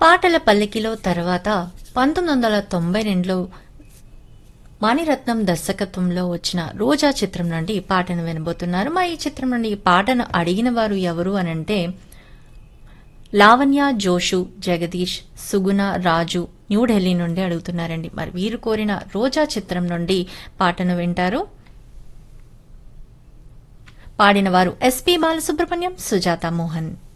పాటల పల్లకిలో తర్వాత 1992లో మణిరత్నం దర్శకత్వంలో వచ్చిన రోజా చిత్రం నుండి పాటను వినబోతున్నారు. మా ఈ చిత్రం నుండి ఈ పాటను అడిగిన వారు ఎవరు అనంటే లావణ్య, జోషు, జగదీష్, సుగుణ, రాజు న్యూఢిల్లీ నుండి అడుగుతున్నారండి. మరి వీరు కోరిన రోజా చిత్రం నుండి పాటను వింటారు. పాడిన వారు ఎస్పి బాలసుబ్రహ్మణ్యం, సుజాత మోహన్.